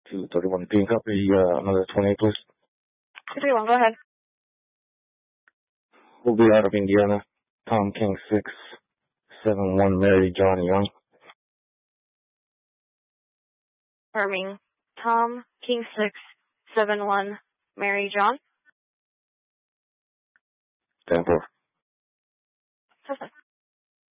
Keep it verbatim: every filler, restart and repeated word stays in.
two thirty-one P. Copy, uh, another twenty, please. two thirty-one, go ahead. We'll be out of Indiana. Tom King six seven one Mary John Young. Confirming. Tom King six seven one Mary John. ten four. Perfect.